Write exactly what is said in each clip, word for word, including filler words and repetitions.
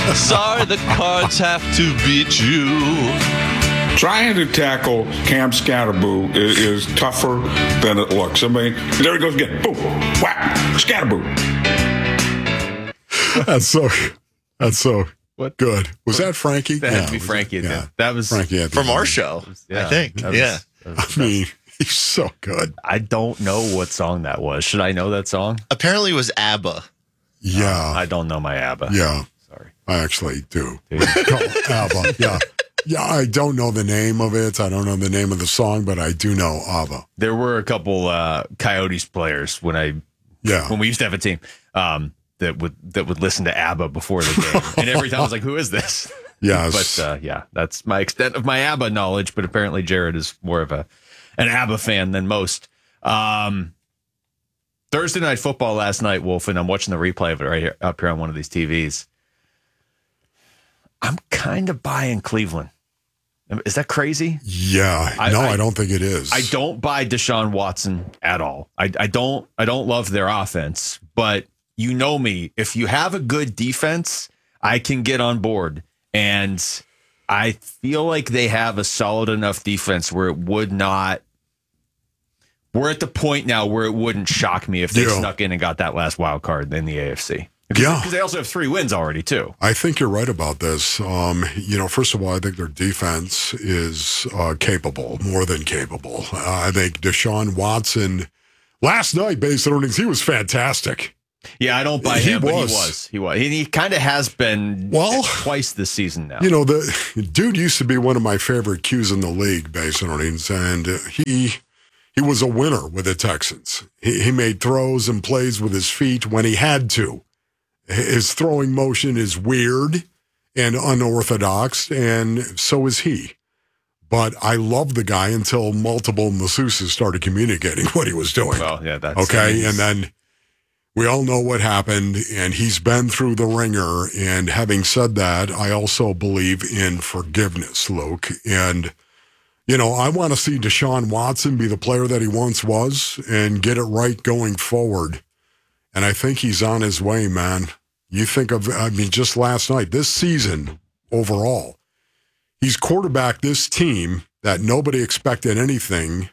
Sorry, the cards have to beat you. Trying to tackle Cam Scatterboo is, is tougher than it looks. I mean, there he goes again. Boom, whack, Scatterboo. That's so. That's so. What? Good. Was that Frankie? That yeah, had to be Frankie. That, yeah. That was Frankie from our show, yeah, I think. was, Yeah. I mean, he's so good. I don't know what song that was. Should I know that song? Apparently it was ABBA. Yeah. Uh, I don't know my ABBA. Yeah. Sorry. I actually do. Oh, ABBA. Yeah. Yeah, I don't know the name of it. I don't know the name of the song, but I do know ABBA. There were a couple uh, Coyotes players when I Yeah. when we used to have a team um, that would that would listen to ABBA before the game, and every time I was like, "Who is this?" Yes. But uh, yeah, that's my extent of my ABBA knowledge. But apparently, Jared is more of a an ABBA fan than most. Um, Thursday night football last night, Wolf, and I'm watching the replay of it right here up here on one of these T Vs. I'm kind of buying Cleveland. Is that crazy? Yeah. I, no, I, I don't think it is. I don't buy Deshaun Watson at all. I, I don't I don't love their offense, but you know me. If you have a good defense, I can get on board. And I feel like they have a solid enough defense where it would not. We're at the point now where it wouldn't shock me if they Yeah. snuck in and got that last wild card in the A F C. Yeah. Because they also have three wins already, too. I think you're right about this. Um, you know, first of all, I think their defense is uh, capable, more than capable. Uh, I think Deshaun Watson, last night, based on earnings, he was fantastic. Yeah, I don't buy He him, but he was. was. He was. He, he kind of has been Well, twice this season now. You know, the dude used to be one of my favorite Qs in the league, based on earnings, and he he was a winner with the Texans. He, he made throws and plays with his feet when he had to. His throwing motion is weird and unorthodox, and so is he. But I loved the guy until multiple masseuses started communicating what he was doing. Well, yeah, that's okay. And then we all know what happened, and he's been through the ringer. And having said that, I also believe in forgiveness, Luke. And, you know, I want to see Deshaun Watson be the player that he once was and get it right going forward. And I think he's on his way, man. You think of, I mean, just last night, this season overall, he's quarterbacked this team that nobody expected anything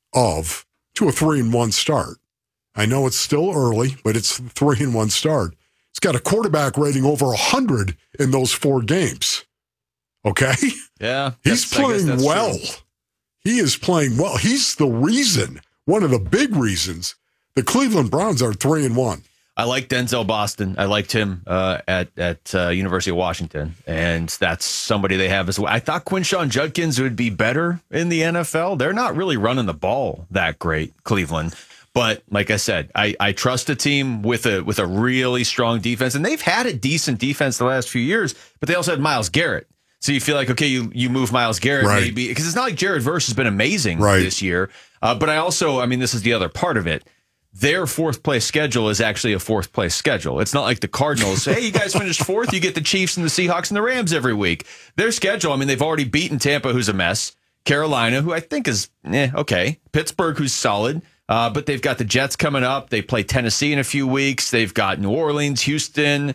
of to a three and one start. I know it's still early, but it's a three and one start. He's got a quarterback rating over one hundred in those four games. Okay? Yeah. He's that's- I guess playing that's well. true. He is playing well. He's the reason, one of the big reasons, the Cleveland Browns are three and one. I like Denzel Boston. I liked him uh, at at uh, University of Washington, and that's somebody they have as well. I thought Quinshawn Judkins would be better in the N F L. They're not really running the ball that great, Cleveland. But like I said, I, I trust a team with a with a really strong defense, and they've had a decent defense the last few years. But they also had Myles Garrett, so you feel like okay, you you move Myles Garrett Right. maybe because it's not like Jared Verse has been amazing Right. this year. Uh, but I also, I mean, this is the other part of it. Their fourth place schedule is actually a fourth place schedule. It's not like the Cardinals. Hey, you guys finished fourth. You get the Chiefs and the Seahawks and the Rams every week. Their schedule, I mean, they've already beaten Tampa, who's a mess. Carolina, who I think is eh, okay. Pittsburgh, who's solid. Uh, but they've got the Jets coming up. They play Tennessee in a few weeks. They've got New Orleans, Houston,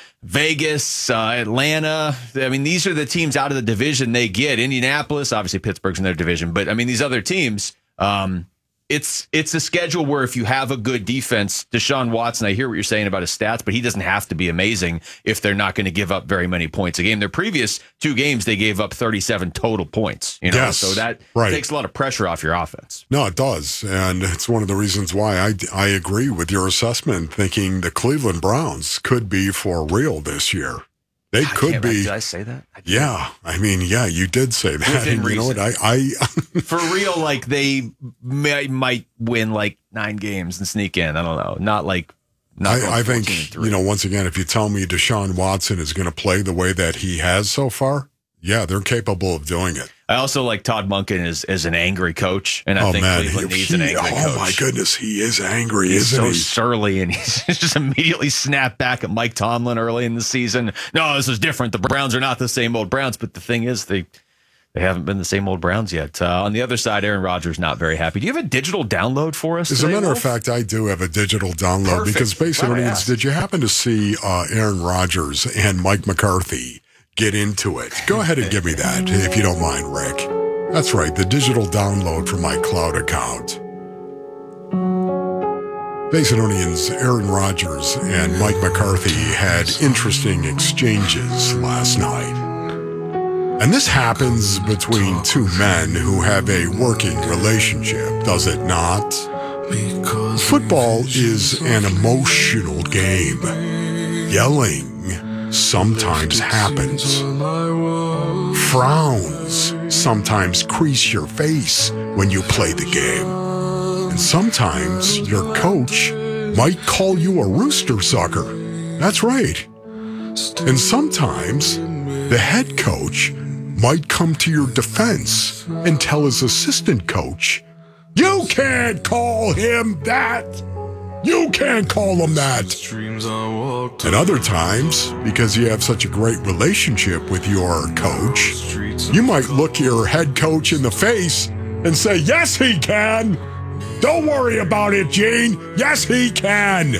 Vegas, uh, Atlanta. I mean, these are the teams out of the division they get. Indianapolis, obviously Pittsburgh's in their division. But, I mean, these other teams, um, It's it's a schedule where if you have a good defense, Deshaun Watson, I hear what you're saying about his stats, but he doesn't have to be amazing if they're not going to give up very many points a game. Their previous two games, they gave up thirty-seven total points. You know, Yes, so that right. takes a lot of pressure off your offense. No, it does. And it's one of the reasons why I, I agree with your assessment, thinking the Cleveland Browns could be for real this year. They I could can't- be. Did I say that? I didn't. Yeah. I mean, yeah, you did say that. Within And you know what? I, I For real, like they may, might win like nine games and sneak in. I don't know. Not like. Not going I, I fourteen and think, three. you know, once again, if you tell me Deshaun Watson is going to play the way that he has so far, yeah, they're capable of doing it. I also like Todd Monken as, as an angry coach, and I oh, think man. Cleveland He- needs an he- angry oh, coach. my goodness. He is angry, He's isn't so he? surly, and he's just immediately snapped back at Mike Tomlin early in the season. No, this is different. The Browns are not the same old Browns, but the thing is, they They haven't been the same old Browns yet. Uh, on the other side, Aaron Rodgers not very happy. Do you have a digital download for us As today, a matter Wolf? of fact, I do have a digital download Perfect. because basically, Glad I it's, asked. did you happen to see uh, Aaron Rodgers and Mike McCarthy get into it? Go ahead and give me that, if you don't mind, Rick. That's right, the digital download from my cloud account. Basinonians Aaron Rodgers and Mike McCarthy had interesting exchanges last night. And this happens between two men who have a working relationship, does it not? Football is an emotional game. Yelling sometimes happens. Frowns sometimes crease your face when you play the game. And sometimes your coach might call you a rooster sucker. That's right. And sometimes the head coach might come to your defense and tell his assistant coach, "You can't call him that. You can't call him that." And other times, because you have such a great relationship with your coach, you might look your head coach in the face and say, "Yes, he can. Don't worry about it, Gene. Yes, he can."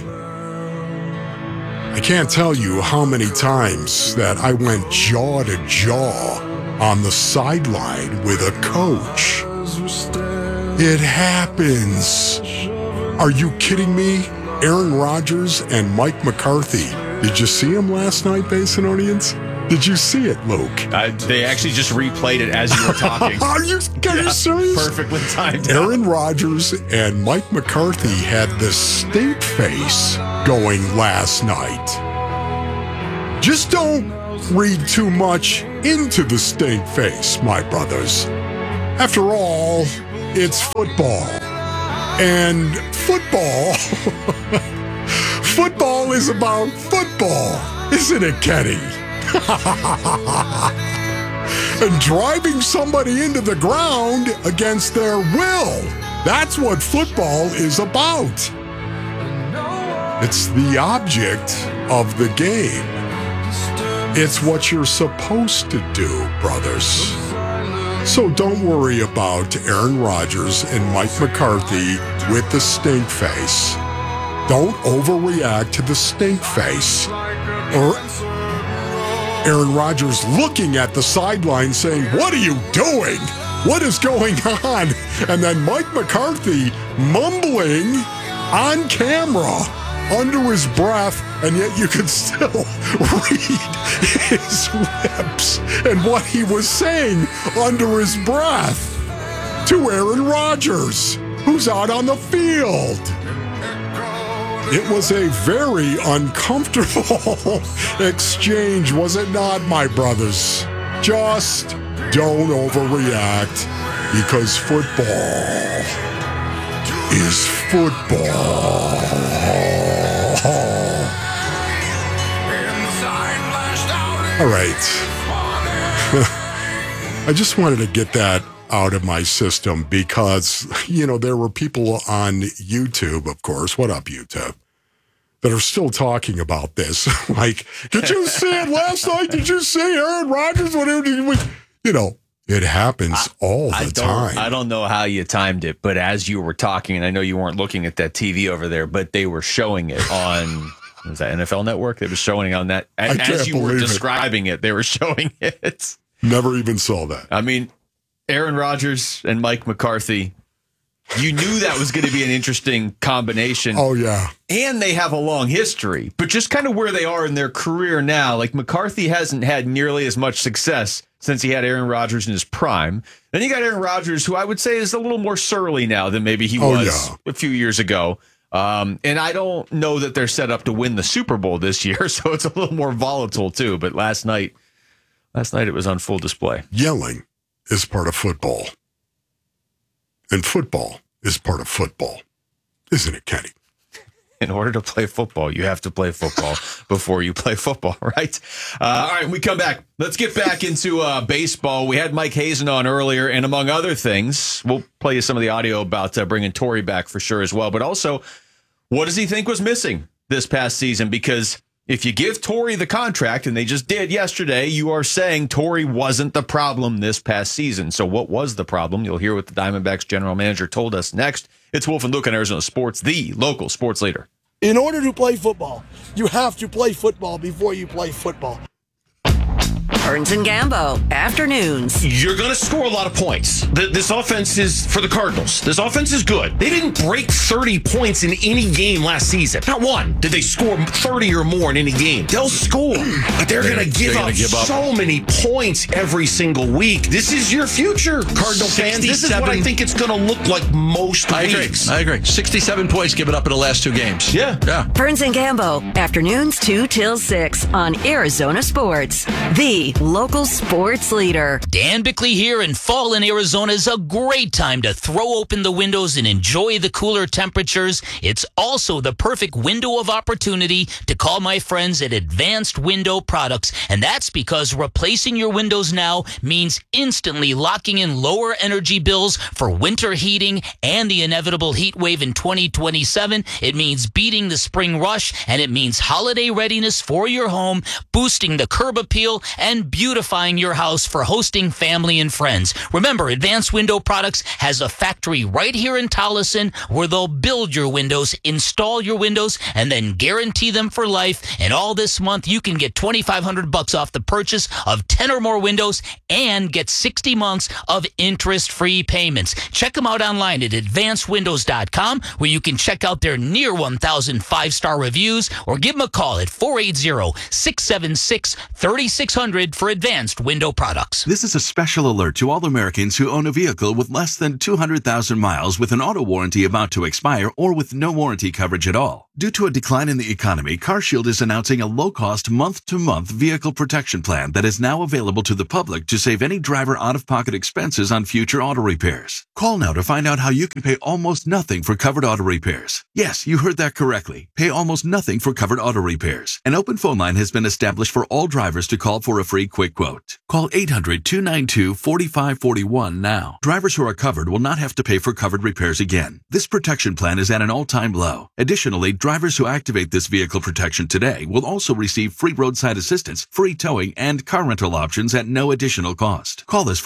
I can't tell you how many times that I went jaw to jaw on the sideline with a coach. It happens. Are you kidding me? Aaron Rodgers and Mike McCarthy. Did you see him last night, Basinonians? Did you see it, Luke? Uh, they actually just replayed it as you were talking. Are you, are you serious? Perfectly timed out. Aaron Rodgers and Mike McCarthy had the stink face going last night. Just don't read too much into the stink face, my brothers. After all, it's football. And football, football is about football, isn't it, Kenny? And driving somebody into the ground against their will. That's what football is about. It's the object of the game. It's what you're supposed to do, brothers. So don't worry about Aaron Rodgers and Mike McCarthy with the stink face. Don't overreact to the stink face. Or Aaron Rodgers looking at the sideline saying, "What are you doing? What is going on?" And then Mike McCarthy mumbling on camera under his breath, and yet you could still read his lips and what he was saying under his breath to Aaron Rodgers, who's out on the field. It was a very uncomfortable exchange, was it not, my brothers? Just don't overreact, because football is football. All right. I just wanted to get that out of my system because, you know, there were people on YouTube, of course. What up, YouTube? That are still talking about this. Like, did you see it last night? Did you see Aaron Rodgers? Whatever, you know, it happens I, all the I don't, time. I don't know how you timed it, but as you were talking, and I know you weren't looking at that T V over there, but they were showing it on, was that N F L Network? They were showing on that. And I can't as you were believe it. describing it, they were showing it. Never even saw that. I mean, Aaron Rodgers and Mike McCarthy, you knew that was going to be an interesting combination. Oh, yeah. And they have a long history, but just kind of where they are in their career now, like McCarthy hasn't had nearly as much success since he had Aaron Rodgers in his prime. Then you got Aaron Rodgers, who I would say is a little more surly now than maybe he Oh, was yeah. a few years ago. Um, and I don't know that they're set up to win the Super Bowl this year, so it's a little more volatile too. But last night, last night it was on full display. Yelling is part of football. And football is part of football. Isn't it, Kenny? In order to play football, you have to play football before you play football, right? Uh, all right, we come back. Let's get back into uh, baseball. We had Mike Hazen on earlier, and among other things, we'll play you some of the audio about uh, bringing Torrey back for sure as well. But also, what does he think was missing this past season? Because If you give Torrey the contract, and they just did yesterday, you are saying Torrey wasn't the problem this past season. So what was the problem? You'll hear what the Diamondbacks general manager told us next. It's Wolf and Luke on Arizona Sports, the local sports leader. In order to play football, you have to play football before you play football. Burns and Gambo, afternoons. You're going to score a lot of points. Th- This offense is, for the Cardinals, this offense is good. They didn't break thirty points in any game last season. Not one did they score thirty or more in any game. They'll score, but they're going to give, gonna up give up. so many points every single week. This is your future, Cardinal fans. This is what I think it's going to look like most I agree. weeks. I agree. sixty-seven points given up in the last two games. Yeah. Yeah. Burns and Gambo, afternoons two till six on Arizona Sports, the local sports leader. Dan Bickley here, and fall in Arizona is a great time to throw open the windows and enjoy the cooler temperatures. It's also the perfect window of opportunity to call my friends at Advanced Window Products, and that's because replacing your windows now means instantly locking in lower energy bills for winter heating and the inevitable heat wave in twenty twenty-seven. It means beating the spring rush, and it means holiday readiness for your home, boosting the curb appeal, and beautifying your house for hosting family and friends. Remember, Advanced Window Products has a factory right here in Tolleson where they'll build your windows, install your windows, and then guarantee them for life. And all this month, you can get twenty-five hundred bucks off the purchase of ten or more windows and get sixty months of interest-free payments. Check them out online at advanced windows dot com, where you can check out their near one thousand five-star reviews, or give them a call at four eight zero, six seven six, three six zero zero for Advanced Window Products. This is a special alert to all Americans who own a vehicle with less than two hundred thousand miles with an auto warranty about to expire or with no warranty coverage at all. Due to a decline in the economy, CarShield is announcing a low-cost month-to-month vehicle protection plan that is now available to the public to save any driver out-of-pocket expenses on future auto repairs. Call now to find out how you can pay almost nothing for covered auto repairs. Yes, you heard that correctly. Pay almost nothing for covered auto repairs. An open phone line has been established for all drivers to call for a free quick quote. Call eight hundred, two nine two, four five four one now. Drivers who are covered will not have to pay for covered repairs again. This protection plan is at an all-time low. Additionally, drivers who activate this vehicle protection today will also receive free roadside assistance, free towing, and car rental options at no additional cost. Call us